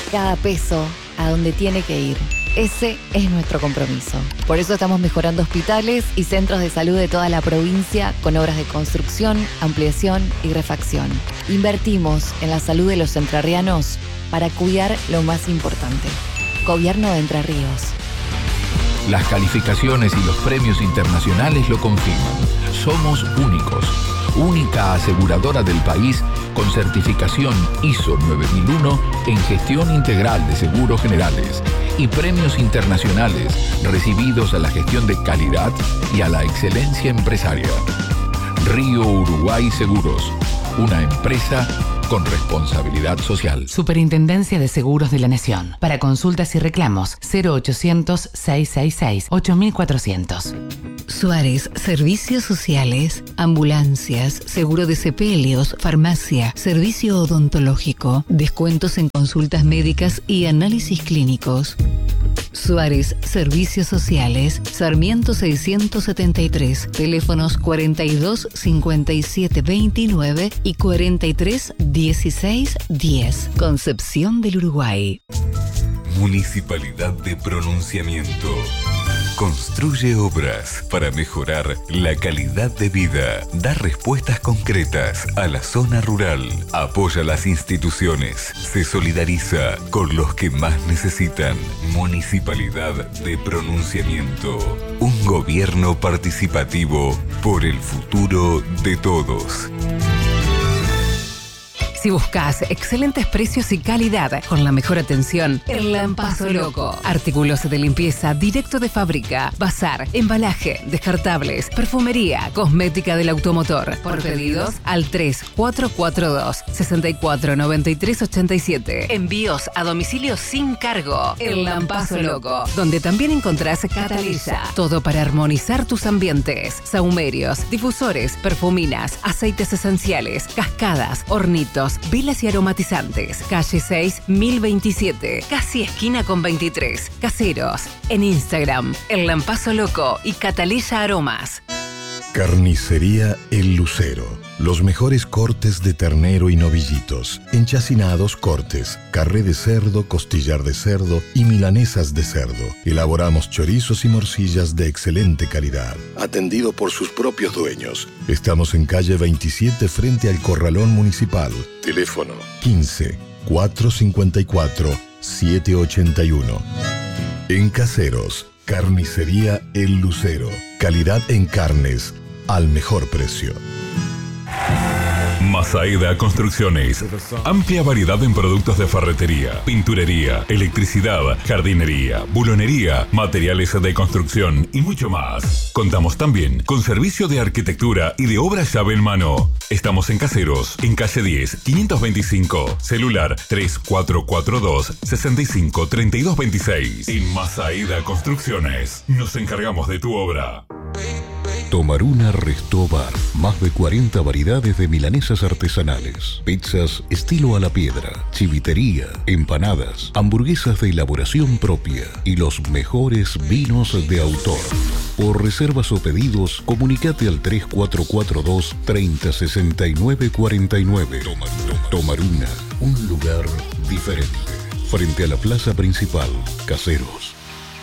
Cada peso a donde tiene que ir. Ese es nuestro compromiso. Por eso estamos mejorando hospitales y centros de salud de toda la provincia con obras de construcción, ampliación y refacción. Invertimos en la salud de los entrerrianos para cuidar lo más importante. Gobierno de Entre Ríos. Las calificaciones y los premios internacionales lo confirman. Somos únicos. Única aseguradora del país con certificación ISO 9001 en gestión integral de seguros generales y premios internacionales recibidos a la gestión de calidad y a la excelencia empresaria. Río Uruguay Seguros, una empresa con responsabilidad social. Superintendencia de Seguros de la Nación. Para consultas y reclamos, 0800-666-8400. Suárez, Servicios Sociales, Ambulancias, Seguro de sepelios, Farmacia, Servicio Odontológico, descuentos en consultas médicas y análisis clínicos. Suárez, Servicios Sociales, Sarmiento 673, teléfonos 42 57 29 y 43 16 10. Concepción del Uruguay. Municipalidad de Pronunciamiento. Construye obras para mejorar la calidad de vida. Da respuestas concretas a la zona rural. Apoya las instituciones. Se solidariza con los que más necesitan. Municipalidad de Pronunciamiento. Un gobierno participativo por el futuro de todos. Si buscas excelentes precios y calidad con la mejor atención, El Lampazo Loco. Artículos de limpieza directo de fábrica, bazar, embalaje, descartables, perfumería, cosmética del automotor. Por pedidos al 3442-649387. Envíos a domicilio sin cargo. El Lampazo Loco, donde también encontrás Catalisa. Todo para armonizar tus ambientes. Sahumerios, difusores, perfuminas, aceites esenciales, cascadas, hornitos, velas y aromatizantes. Calle 6, 1027. Casi esquina con 23. Caseros. En Instagram, El Lampazo Loco y Catalisa Aromas. Carnicería El Lucero. Los mejores cortes de ternero y novillitos. Enchacinados cortes, carré de cerdo, costillar de cerdo y milanesas de cerdo. Elaboramos chorizos y morcillas de excelente calidad. Atendido por sus propios dueños. Estamos en calle 27 frente al Corralón Municipal. Teléfono 15 454 781. En Caseros, Carnicería El Lucero. Calidad en carnes al mejor precio. Masaeda Construcciones. Amplia variedad en productos de ferretería, pinturería, electricidad, jardinería, bulonería, materiales de construcción y mucho más. Contamos también con servicio de arquitectura y de obra llave en mano. Estamos en Caseros, en calle 10, 525. Celular 3442 65 32 26. En Masaeda Construcciones nos encargamos de tu obra. Tomaruna Resto Bar. Más de 40 variedades de milanesas artesanales, pizzas estilo a la piedra, chivitería, empanadas, hamburguesas de elaboración propia y los mejores vinos de autor. Por reservas o pedidos, comunicate al 3442 30 69 49. Tomaruna, un lugar diferente. Frente a la plaza principal, Caseros.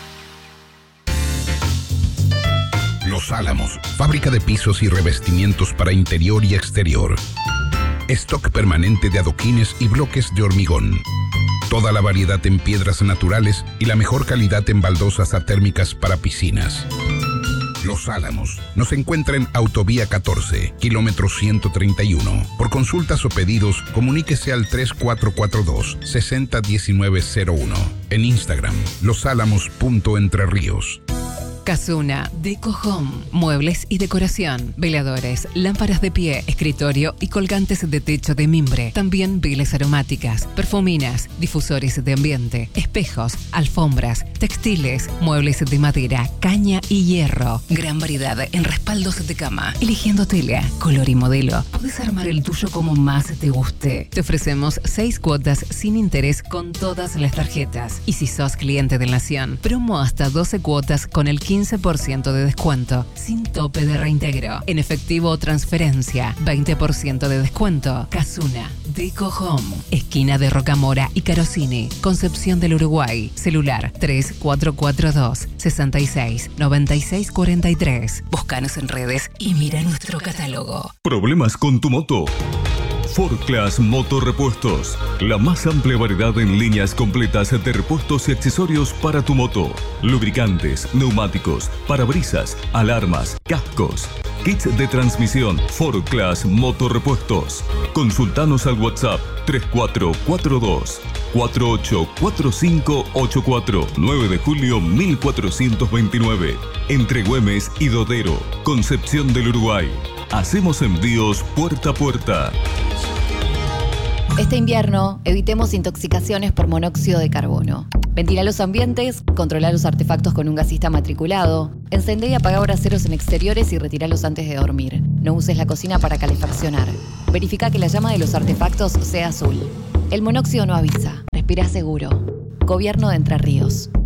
Los Álamos, fábrica de pisos y revestimientos para interior y exterior. Stock permanente de adoquines y bloques de hormigón. Toda la variedad en piedras naturales y la mejor calidad en baldosas atérmicas para piscinas. Los Álamos. Nos encuentra en Autovía 14, kilómetro 131. Por consultas o pedidos, comuníquese al 3442 601901. En Instagram, losálamos.entreríos. Casuna, Deco Home, muebles y decoración, veladores, lámparas de pie, escritorio y colgantes de techo de mimbre. También velas aromáticas, perfuminas, difusores de ambiente, espejos, alfombras, textiles, muebles de madera, caña y hierro. Gran variedad en respaldos de cama. Eligiendo tela, color y modelo, puedes armar el tuyo como más te guste. Te ofrecemos 6 cuotas sin interés con todas las tarjetas. Y si sos cliente de Nación, promo hasta 12 cuotas con el 15% 15% de descuento, sin tope de reintegro. En efectivo o transferencia, 20% de descuento. Casuna Deco Home, esquina de Rocamora y Carosini, Concepción del Uruguay. Celular 3442 66 96 43. Búscanos en redes y mira nuestro catálogo. ¿Problemas con tu moto? Ford Class Motorrepuestos, la más amplia variedad en líneas completas de repuestos y accesorios para tu moto. Lubricantes, neumáticos, parabrisas, alarmas, cascos, kits de transmisión. Ford Class Motorrepuestos. Consultanos al WhatsApp 3442 484584, 9 de julio 1429, entre Güemes y Dodero, Concepción del Uruguay. Hacemos envíos puerta a puerta. Este invierno, evitemos intoxicaciones por monóxido de carbono. Ventila los ambientes, controla los artefactos con un gasista matriculado, encendé y apaga braseros en exteriores y retíralos antes de dormir. No uses la cocina para calefaccionar. Verifica que la llama de los artefactos sea azul. El monóxido no avisa. Respira seguro. Gobierno de Entre Ríos.